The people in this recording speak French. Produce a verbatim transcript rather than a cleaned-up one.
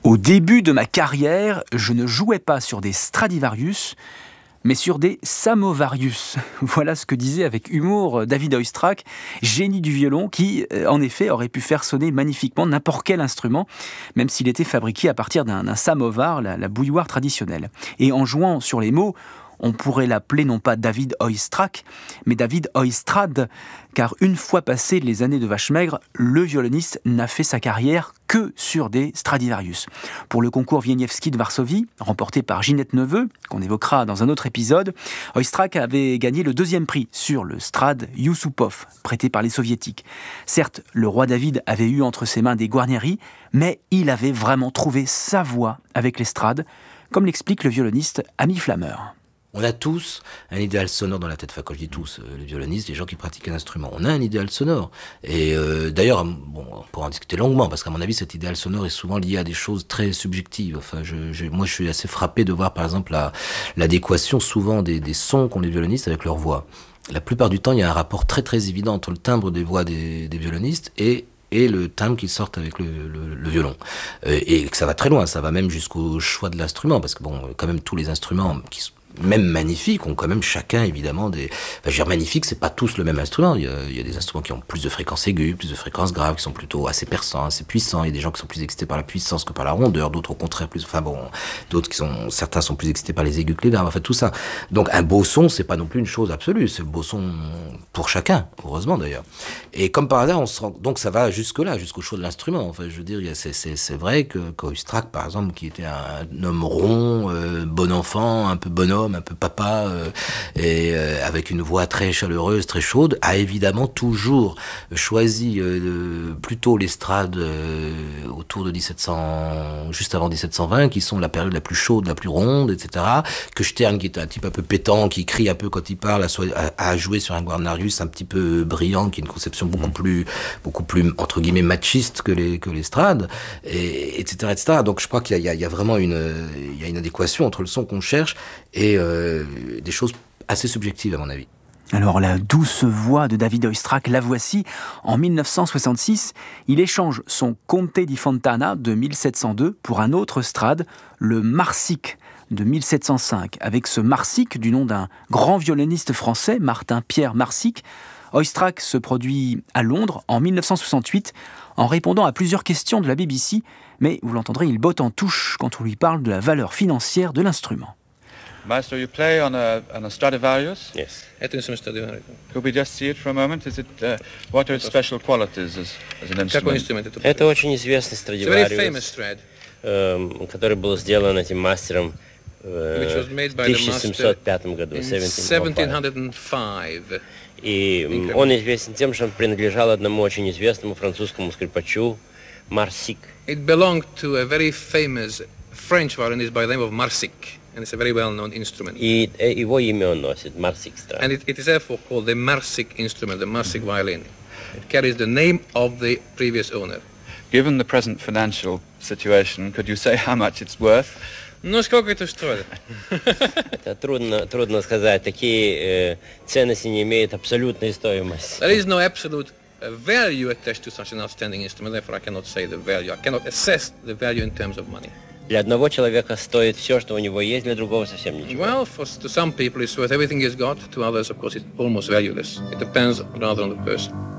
Au début de ma carrière, je ne jouais pas sur des Stradivarius, mais sur des Samovarius. Voilà ce que disait avec humour David Oistrakh, génie du violon, qui, en effet, aurait pu faire sonner magnifiquement n'importe quel instrument, même s'il était fabriqué à partir d'un, d'un samovar, la, la bouilloire traditionnelle. Et en jouant sur les mots, on pourrait l'appeler non pas David Oistrakh, mais David Oistrade, car une fois passées les années de vache maigre, le violoniste n'a fait sa carrière que sur des Stradivarius. Pour le concours Wieniawski de Varsovie, remporté par Ginette Neveu, qu'on évoquera dans un autre épisode, Oistrakh avait gagné le deuxième prix sur le Strad Yusupov, prêté par les soviétiques. Certes, le roi David avait eu entre ses mains des Guarneri, mais il avait vraiment trouvé sa voie avec les Strades, comme l'explique le violoniste Ami Flammer. On a tous un idéal sonore dans la tête. Enfin, quand je dis tous, les violonistes, les gens qui pratiquent un instrument, on a un idéal sonore. Et euh, d'ailleurs, bon, on pourra en discuter longuement, parce qu'à mon avis, cet idéal sonore est souvent lié à des choses très subjectives. Enfin, je, je, moi, je suis assez frappé de voir, par exemple, la, l'adéquation souvent des, des sons qu'ont les violonistes avec leur voix. La plupart du temps, il y a un rapport très très évident entre le timbre des voix des, des violonistes et et le timbre qu'ils sortent avec le, le, le violon. Euh, et que ça va très loin, ça va même jusqu'au choix de l'instrument, parce que bon, quand même tous les instruments qui sont même magnifiques, ont quand même chacun évidemment des... Enfin, je veux dire, magnifiques, c'est pas tous le même instrument. Il y, a, il y a des instruments qui ont plus de fréquences aiguës, plus de fréquences graves, qui sont plutôt assez perçants, assez puissants. Il y a des gens qui sont plus excités par la puissance que par la rondeur, d'autres au contraire plus... Enfin bon, d'autres qui sont... Certains sont plus excités par les aigus que les graves, enfin tout ça. Donc un beau son, c'est pas non plus une chose absolue, c'est le beau son pour chacun, heureusement d'ailleurs. Et comme par hasard, on se rend... donc ça va jusque-là, jusqu'au choix de l'instrument. Enfin, je veux dire, c'est, c'est, c'est vrai que Oistrakh, par exemple, qui était un homme rond, euh, bon enfant, un peu bonhomme, un peu papa, euh, et euh, avec une voix très chaleureuse, très chaude, a évidemment toujours choisi euh, plutôt l'estrade euh, autour de dix-sept cents, juste avant dix-sept cent vingt, qui sont la période la plus chaude, la plus ronde, et cetera. Que Stern, qui est un type un peu pétant, qui crie un peu quand il parle, a, a, a joué sur un Guarnerius un petit peu brillant, qui est une conception beaucoup plus, beaucoup plus entre guillemets machiste que les que l'estrade, et etc., et cetera. Donc je crois qu'il y a, il y a vraiment une, il y a une adéquation entre le son qu'on cherche et euh, des choses assez subjectives à mon avis. Alors la douce voix de David Oistrakh, la voici. En dix-neuf cent soixante-six, il échange son Conte di Fontana de mille sept cent deux pour un autre Strad, le Marsic de mille sept cent cinq. Avec ce Marsic, du nom d'un grand violoniste français, Martin-Pierre Marsic, Oistrakh se produit à Londres en dix-neuf cent soixante-huit en répondant à plusieurs questions de la B B C, mais vous l'entendrez, il botte en touche quand on lui parle de la valeur financière de l'instrument. Maestro, you play on a, on a Stradivarius? Yes. È un Stradivarius. Could we just see it for a moment? Is it, uh, what are its special qualities as, as an Какой instrument? инструмент это? Это очень известный It's a very famous Страдивариус, Strad, который был сделан этим мастером which was в made by the master тысяча семьсот пятом году, in seventeen oh five. seventeen oh five. И он известен тем, что он принадлежал одному очень известному французскому скрипачу Марсик. It belonged to a very famous French violinist by the name of Marsic, and it's a very well-known instrument. И его имя он носит, Марсик Страд. And it, it is therefore called the Marsic instrument, the Marsic violin. It carries the name of the previous owner. Given the present financial situation, could you say how much it's worth? Ну, сколько это стоит? Это трудно, трудно сказать. Такие э, ценности не имеют абсолютной стоимости. There is no absolute uh, value attached to such an outstanding instrument, therefore I cannot say the value. I cannot assess the value in terms of money. Для одного человека стоит все, что у него есть, для другого совсем ничего. Well, for, to some people it's worth everything he's got. To others, of course, it's almost valueless. It depends rather on the person.